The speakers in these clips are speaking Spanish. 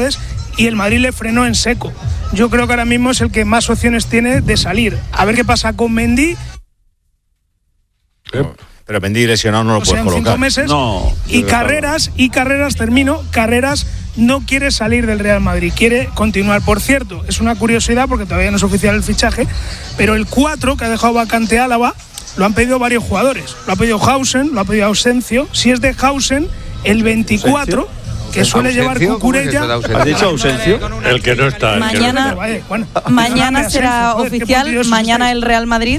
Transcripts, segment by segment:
y el Madrid le frenó en seco. Yo creo que ahora mismo es el que más opciones tiene de salir. A ver qué pasa con Mendy. Pero Mendy lesionado no lo puedes colocar. 5 meses. No. Y Carreras, Carreras no quiere salir del Real Madrid, quiere continuar. Por cierto, es una curiosidad porque todavía no es oficial el fichaje, pero el 4 que ha dejado vacante Álava lo han pedido varios jugadores. Lo ha pedido Hausen, lo ha pedido Ausencio. Si es de Hausen, el 24, que suele llevar Cucurella. ¿Has dicho Ausencio? El que no está. Mañana será oficial, mañana el Real Madrid.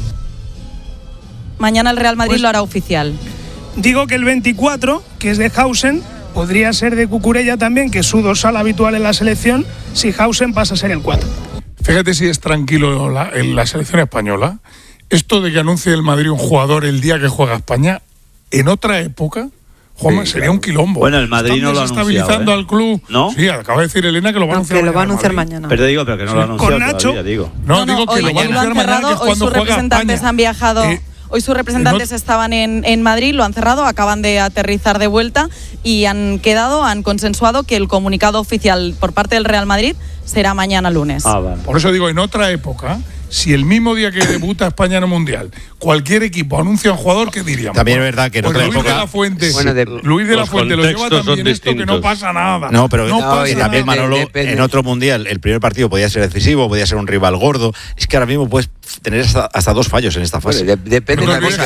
Mañana el Real Madrid lo hará oficial. Digo que el 24, que es de Hausen, podría ser de Cucurella también, que es su dorsal habitual en la selección, si Hausen pasa a ser el 4. Fíjate si es tranquilo en la selección española. Esto de que anuncie el Madrid un jugador el día que juega España, en otra época, Juanma, sería un quilombo. Bueno, el Madrid no lo ha anunciado. ¿Están desestabilizando al club? ¿No? Sí, acaba de decir Elena que lo va a anunciar mañana. Que lo va a anunciar mañana. Pero que no lo ha anunciado con Nacho. todavía, digo. No, digo que lo va a anunciar mañana, que es cuando juega España. Hoy sus representantes han viajado. Hoy sus representantes estaban en Madrid, lo han cerrado, acaban de aterrizar de vuelta y han consensuado que el comunicado oficial por parte del Real Madrid será mañana lunes. Vale. Por eso digo, en otra época, si el mismo día que debuta España en el Mundial, cualquier equipo anuncia a un jugador, ¿qué diríamos? También es verdad que en otra Luis época... Luis de la Fuente lo lleva también esto que no pasa nada. No, pero pasa también, nada. Manolo, en otro Mundial, el primer partido podía ser decisivo, podía ser un rival gordo. Es que ahora mismo puedes tener hasta 2 fallos en esta fase. Bueno, depende de la cosa.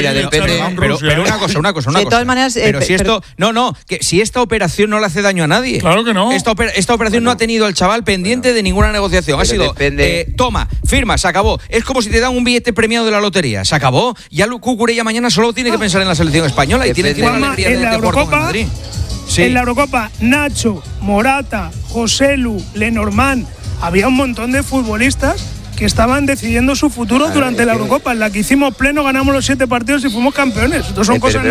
Pero una cosa. De todas maneras, pero si esto, que si esta operación no le hace daño a nadie. Claro que no. Esta operación no ha tenido al chaval pendiente de ninguna negociación. Ha sido, toma, firma, se acabó. Es como si te dan un billete premiado de la lotería. Se acabó. Ya Cucurella mañana solo tiene que pensar en la selección española y tiene que tener la alegría de jugar con el Madrid. Sí. En la Eurocopa, Nacho, Morata, Joselu, Lenormand, había un montón de futbolistas que estaban decidiendo su futuro durante la Eurocopa, en la que hicimos pleno, ganamos los 7 partidos y fuimos campeones. Esto son cosas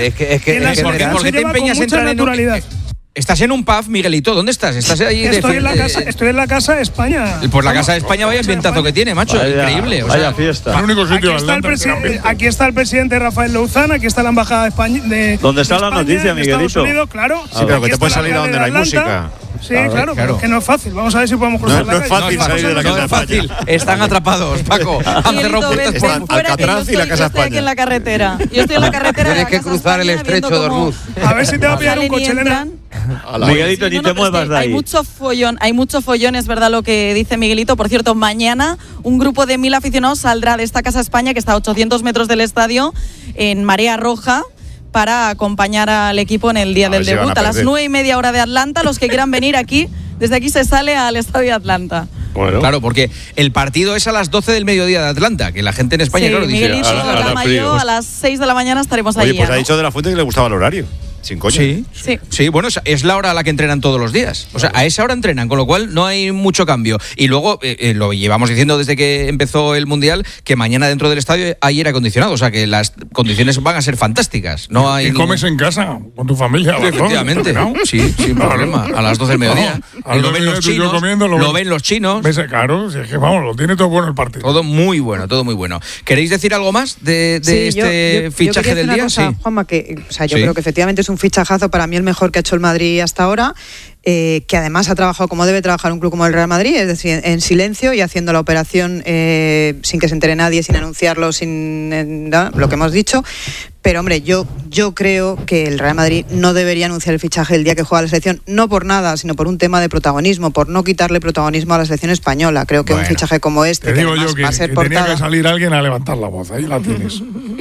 ¿Por qué te empeñas en entrar naturalidad? Estás en un pub, Miguelito, ¿dónde estás? Estás ahí estoy en la casa de España. Por la casa de España, vaya vientazo que tiene, macho, increíble. Vaya fiesta. El único sitio aquí está el presidente Rafael Louzán, aquí está la embajada de España. ¿Dónde está la noticia, Miguelito? Estados Unidos, claro. Sí, pero que te puedes salir a donde no hay música. Sí, claro, pero es que no es fácil. Vamos a ver si podemos cruzar la calle. No es fácil salir de la casa de fácil. Están atrapados, Paco. Han cerrado puertas por Alcatraz y la casa de España. Yo estoy aquí en la carretera. Tienes que cruzar el estrecho de Hormuz. A ver si te va a pillar un coche, Elena. Miguelito, ni te muevas de ahí. Hay mucho follón, es verdad lo que dice Miguelito. Por cierto, mañana un grupo de 1.000 aficionados saldrá de esta Casa España, que está a 800 metros del estadio, en marea roja, para acompañar al equipo en el día del debut. A las 9:30 hora de Atlanta, los que quieran venir aquí, desde aquí se sale al estadio de Atlanta. Bueno. Claro, porque el partido es a las 12 del mediodía de Atlanta, que la gente en España, claro, dice... Miguelito, Ramallo, a las 6 de la mañana estaremos allí. Oye, pues ha dicho de la Fuente que le gustaba el horario. Sin coño. Sí, bueno, es la hora a la que entrenan todos los días. O sea, a esa hora entrenan, con lo cual no hay mucho cambio. Y luego, lo llevamos diciendo desde que empezó el Mundial, que mañana dentro del estadio hay aire acondicionado. O sea, que las condiciones van a ser fantásticas. No hay comes en casa, con tu familia. Efectivamente. Sí, sin problema. A las 12 del mediodía. Lo ven los chinos. Lo ven los chinos. Claro, es que vamos, lo tiene todo bueno el partido. Todo muy bueno, todo muy bueno. ¿Queréis decir algo más de este fichaje del día? Cosa, Juanma, que yo creo que efectivamente es un fichajazo, para mí el mejor que ha hecho el Madrid hasta ahora, que además ha trabajado como debe trabajar un club como el Real Madrid, es decir, en silencio y haciendo la operación sin que se entere nadie, sin anunciarlo, sin lo que hemos dicho. Pero hombre, yo creo que el Real Madrid no debería anunciar el fichaje el día que juega la selección, no por nada, sino por un tema de protagonismo, por no quitarle protagonismo a la selección española. Creo que un fichaje como este, te digo yo va a ser que portada, tenía que salir alguien a levantar la voz, ahí la tienes.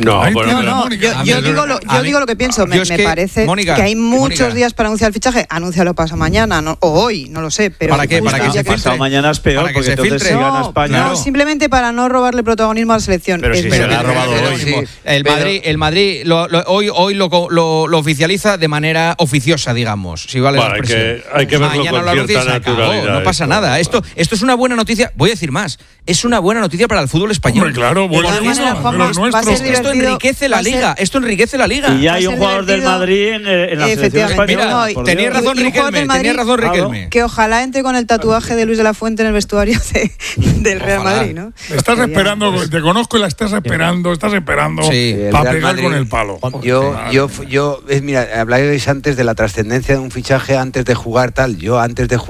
Yo digo lo que pienso, me parece que hay muchos días para anunciar el fichaje, anúncialo pasado mañana, o hoy, no lo sé, pero ¿para qué? Para que se pasado mañana es peor, porque entonces si gana España. No, simplemente para no robarle protagonismo a la selección. Pero si se le ha robado hoy. El Madrid hoy lo oficializa de manera oficiosa, digamos, si vale la expresión. Hay que verlo con cierta naturalidad. No pasa nada. Esto es una buena noticia. Voy a decir más. Es una buena noticia para el fútbol español. Hombre, claro, esto enriquece la liga. Esto enriquece la liga. Y ya hay un jugador del Madrid en la selección española. Tenía razón Riquelme. Que ojalá entre con el tatuaje de Luis de la Fuente en el vestuario del Real Madrid, ¿no? Estás esperando, te conozco y la estás esperando para pegar con el palo. Mira, hablabais antes de la trascendencia de un fichaje antes de jugar tal. Yo antes de jugar